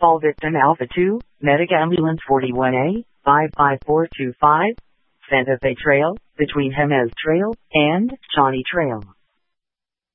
Call victim Alpha 2, Medic Ambulance 41A, 55425, Santa Fe Trail, between Jemez Trail and Shawnee Trail.